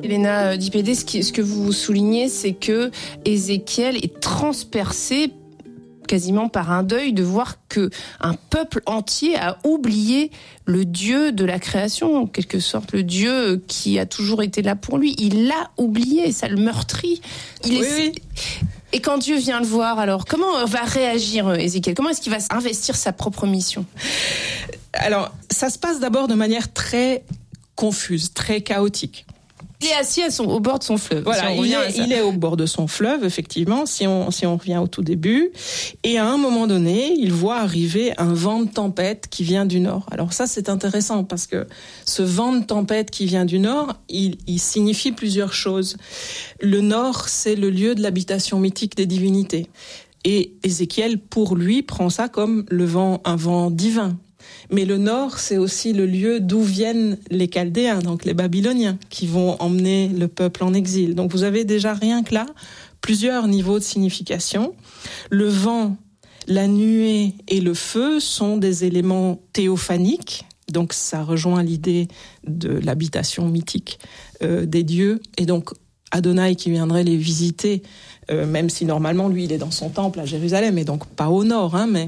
Elena Di-Pédé, ce que vous soulignez, c'est que Ézéchiel est transpercé quasiment par un deuil de voir que un peuple entier a oublié le Dieu de la création, en quelque sorte, le Dieu qui a toujours été là pour lui. Il l'a oublié, ça le meurtrit. Oui. Et quand Dieu vient le voir, alors comment va réagir Ézéchiel ? Comment est-ce qu'il va investir sa propre mission ? Alors, ça se passe d'abord de manière très confuse, très chaotique. Il est assis au bord de son fleuve. Voilà, il est au bord de son fleuve, effectivement, si on revient au tout début. Et à un moment donné, il voit arriver un vent de tempête qui vient du nord. Alors ça, c'est intéressant parce que ce vent de tempête qui vient du nord, il signifie plusieurs choses. Le nord, c'est le lieu de l'habitation mythique des divinités. Et Ézéchiel, pour lui, prend ça comme un vent divin. Mais le nord, c'est aussi le lieu d'où viennent les Chaldéens, donc les Babyloniens, qui vont emmener le peuple en exil. Donc vous avez déjà rien que là plusieurs niveaux de signification. Le vent, la nuée et le feu sont des éléments théophaniques. Donc ça rejoint l'idée de l'habitation mythique des dieux. Et donc Adonai qui viendrait les visiter, même si normalement lui il est dans son temple à Jérusalem, et donc pas au nord, mais...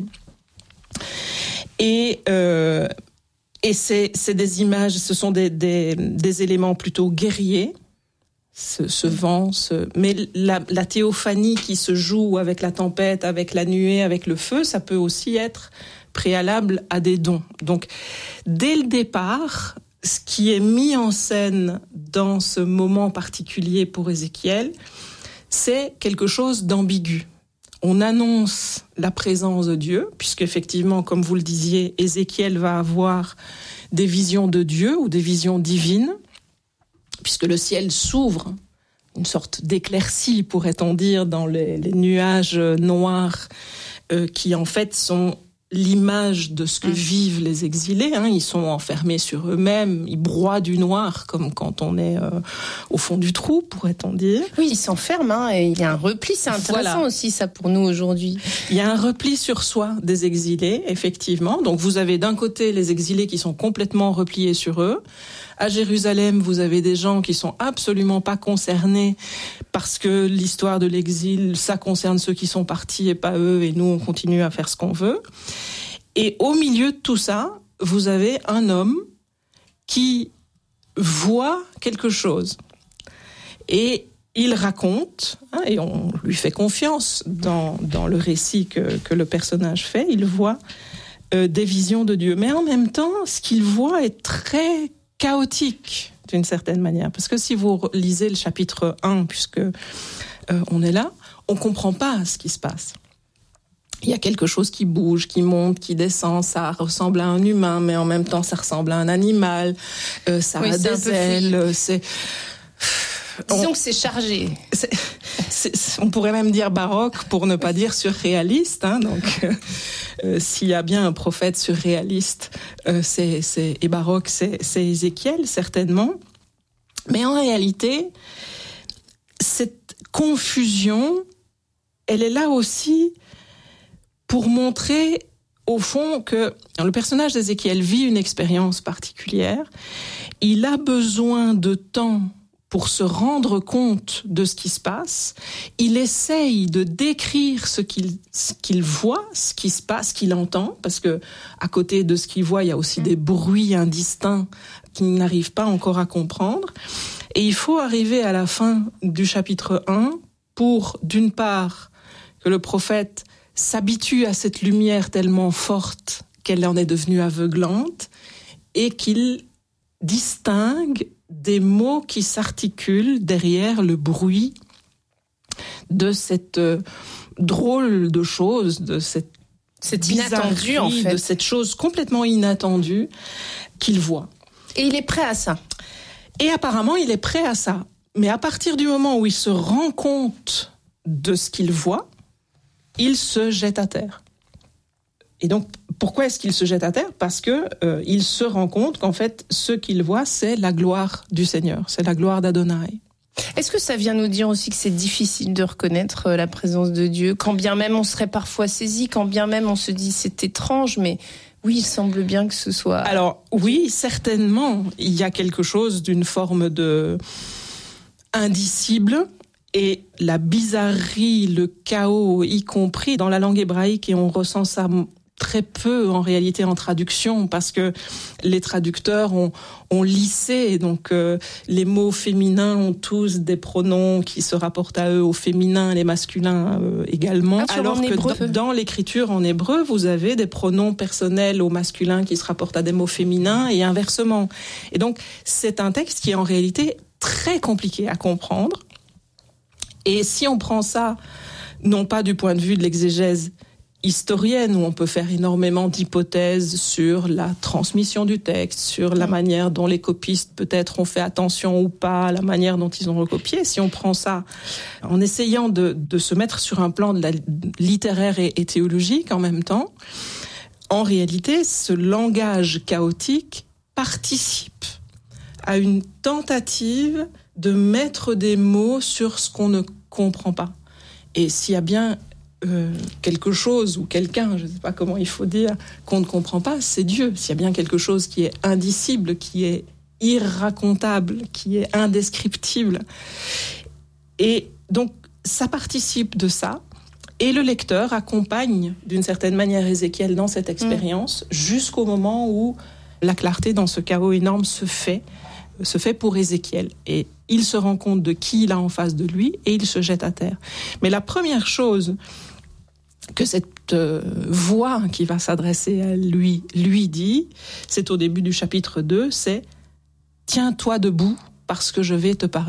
Et c'est des images, ce sont des éléments plutôt guerriers, ce vent, mais la théophanie qui se joue avec la tempête, avec la nuée, avec le feu, ça peut aussi être préalable à des dons. Donc, dès le départ, ce qui est mis en scène dans ce moment particulier pour Ézéchiel, c'est quelque chose d'ambigu. On annonce la présence de Dieu, puisqu'effectivement, comme vous le disiez, Ézéchiel va avoir des visions de Dieu ou des visions divines, puisque le ciel s'ouvre, une sorte d'éclaircie, pourrait-on dire, dans les nuages noirs, qui en fait sont l'image de ce que vivent les exilés. Ils sont enfermés sur eux-mêmes, ils broient du noir, comme quand on est au fond du trou, pourrait-on dire. Oui, ils s'enferment, et il y a un repli, c'est intéressant aussi ça pour nous aujourd'hui. Il y a un repli sur soi des exilés, effectivement. Donc vous avez d'un côté les exilés qui sont complètement repliés sur eux. À Jérusalem, vous avez des gens qui sont absolument pas concernés parce que l'histoire de l'exil, ça concerne ceux qui sont partis et pas eux, et nous, on continue à faire ce qu'on veut. Et au milieu de tout ça, vous avez un homme qui voit quelque chose. Et il raconte, et on lui fait confiance dans le récit que le personnage fait, il voit des visions de Dieu. Mais en même temps, ce qu'il voit est très chaotique, d'une certaine manière. Parce que si vous lisez le chapitre 1, puisque on est là, on ne comprend pas ce qui se passe. Il y a quelque chose qui bouge, qui monte, qui descend, ça ressemble à un humain, mais en même temps ça ressemble à un animal, ça a des ailes, Disons que c'est chargé. On pourrait même dire baroque pour ne pas dire surréaliste. Donc, s'il y a bien un prophète surréaliste et baroque, c'est Ézéchiel, certainement. Mais en réalité, cette confusion, elle est là aussi pour montrer, au fond, que le personnage d'Ézéchiel vit une expérience particulière. Il a besoin de temps pour se rendre compte de ce qui se passe. Il essaye de décrire ce qu'il voit, ce qui se passe, ce qu'il entend, parce que à côté de ce qu'il voit, il y a aussi des bruits indistincts qu'il n'arrive pas encore à comprendre. Et il faut arriver à la fin du chapitre 1 pour, d'une part, que le prophète s'habitue à cette lumière tellement forte qu'elle en est devenue aveuglante, et qu'il distingue des mots qui s'articulent derrière le bruit de cette drôle de chose, de cette inattendu, en fait, de cette chose complètement inattendue qu'il voit. Et il est prêt à ça. Et apparemment, il est prêt à ça. Mais à partir du moment où il se rend compte de ce qu'il voit, il se jette à terre. Et donc, pourquoi est-ce qu'il se jette à terre ? Parce que il se rend compte qu'en fait, ce qu'il voit, c'est la gloire du Seigneur, c'est la gloire d'Adonai. Est-ce que ça vient nous dire aussi que c'est difficile de reconnaître la présence de Dieu, quand bien même on serait parfois saisi, quand bien même on se dit c'est étrange, mais oui, il semble bien que ce soit... Alors oui, certainement, il y a quelque chose d'une forme de indicible. Et la bizarrerie, le chaos, y compris dans la langue hébraïque, et on ressent ça très peu en réalité en traduction, parce que les traducteurs ont lissé, donc les mots féminins ont tous des pronoms qui se rapportent à eux au féminin, les masculins également, alors que dans l'écriture en hébreu, vous avez des pronoms personnels au masculin qui se rapportent à des mots féminins et inversement. Et donc c'est un texte qui est en réalité très compliqué à comprendre. Et si on prend ça, non pas du point de vue de l'exégèse historienne, où on peut faire énormément d'hypothèses sur la transmission du texte, sur la manière dont les copistes peut-être ont fait attention ou pas, la manière dont ils ont recopié, si on prend ça en essayant de se mettre sur un plan de la littéraire et théologique en même temps, en réalité, ce langage chaotique participe à une tentative de mettre des mots sur ce qu'on ne comprend pas. Et s'il y a bien quelque chose ou quelqu'un, je ne sais pas comment il faut dire, qu'on ne comprend pas, c'est Dieu. S'il y a bien quelque chose qui est indicible, qui est irracontable, qui est indescriptible. Et donc, ça participe de ça. Et le lecteur accompagne d'une certaine manière Ézéchiel dans cette expérience jusqu'au moment où la clarté dans ce chaos énorme se fait pour Ézéchiel. Et il se rend compte de qui il a en face de lui et il se jette à terre. Mais la première chose que cette voix qui va s'adresser à lui dit, c'est au début du chapitre 2, c'est « Tiens-toi debout parce que je vais te parler ».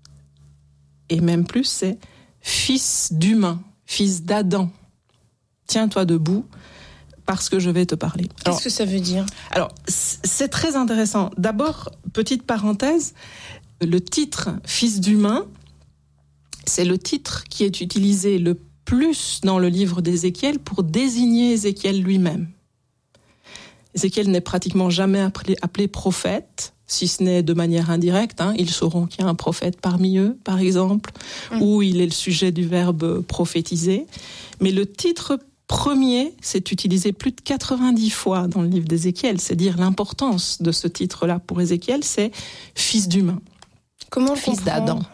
Et même plus, c'est « Fils d'humain, fils d'Adam, tiens-toi debout parce que je vais te parler ». Qu'est-ce que ça veut dire ? Alors, c'est très intéressant. D'abord, petite parenthèse, le titre « Fils d'humain », c'est le titre qui est utilisé le plus dans le livre d'Ézéchiel pour désigner Ézéchiel lui-même. Ézéchiel n'est pratiquement jamais appelé prophète, si ce n'est de manière indirecte. Ils sauront qu'il y a un prophète parmi eux, par exemple, où il est le sujet du verbe prophétiser. Mais le titre premier, c'est utilisé plus de 90 fois dans le livre d'Ézéchiel. C'est dire l'importance de ce titre-là pour Ézéchiel, c'est « fils d'humain ». Comment fils d'Adam.